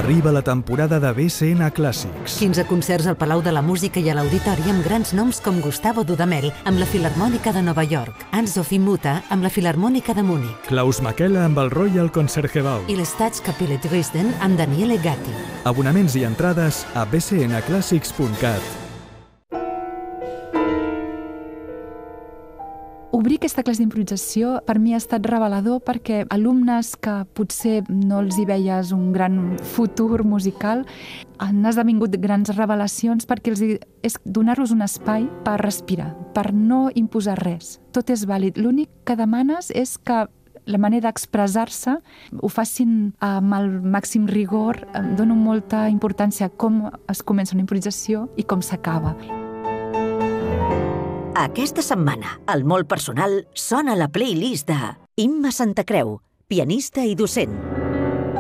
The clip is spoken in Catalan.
Arriba la temporada de BCN Clàssics. 15 concerts al Palau de la Música i a l'Auditori amb grans noms com Gustavo Dudamel amb la Filharmònica de Nova York, Anne-Sophie Mutter amb la Filharmònica de Múnich, Klaus Makela amb el Royal Concertgebouw i l'Staatskapelle Dresden amb Daniele Gatti. Abonaments i entrades a bcnclassics.cat. Obrir aquesta classe d'improvisació per mi ha estat revelador perquè alumnes que potser no els hi veies un gran futur musical han esdevingut grans revelacions perquè és donar-los un espai per respirar, per no imposar res. Tot és vàlid. L'únic que demanes és que la manera d'expressar-se ho facin amb el màxim rigor. Dono molta importància a com es comença una improvisació i com s'acaba. Aquesta setmana, al Molt Personal, sona la playlist de Imma Santacreu, pianista i docent.